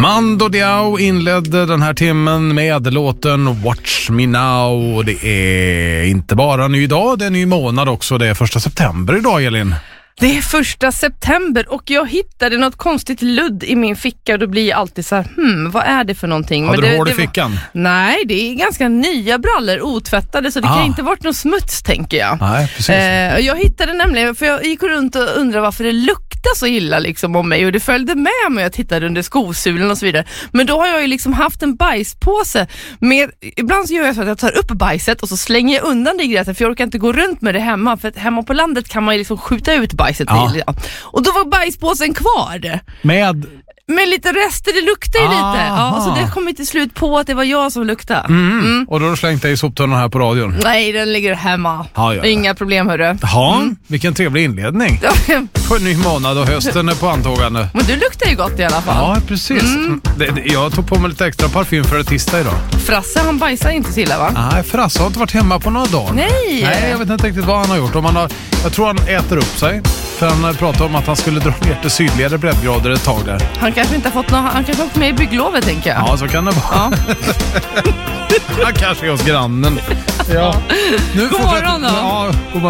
Mando Diao inledde den här timmen med låten Watch Me Now. Och det är inte bara ny dag, det är ny månad också. Det är 1 september idag, Elin. Det är 1 september och jag hittade något konstigt ludd i min ficka och då blir jag alltid så här, vad är det för någonting? Hade du hål i fickan? Nej, det är ganska nya brallor, otvättade, så det kan inte varit någon smuts, tänker jag. Nej, precis. Jag hittade nämligen, för jag gick runt och undrade varför det luktar så illa liksom om mig, och det följde med mig, jag tittade under skosulen och så vidare. Men då har jag ju liksom haft en bajspåse med, ibland så gör jag så att jag tar upp bajset och så slänger jag undan det i gräset, för jag orkar inte gå runt med det hemma, för att hemma på landet kan man ju liksom skjuta ut bajset. Och då var bajspåsen kvar. Med lite rester, det luktar ju lite. Ja, så det kom ju till slut på att det var jag som luktade. Och då har du slängt dig i soptunnan här på radion? Nej, den ligger hemma. Ja. Inga problem, hörru. Vilken trevlig inledning. På en ny månad och hösten är på antågande. Men du luktar ju gott i alla fall. Ja, precis. Jag tog på mig lite extra parfym för att tista idag. Frasse, han bajsar inte så illa, va? Nej, Frasse har inte varit hemma på några dagar. Nej, jag vet inte riktigt vad han har gjort. Jag tror han äter upp sig. För han pratade om att han skulle dra ner till sydligare breddgrader ett tag där. Han kanske inte har fått något, han kanske har fått med i bygglovet, tänker jag. Ja, så kan det vara. Ja. Han kanske är hos grannen. Ja. God morgon då. Ja, god morgon.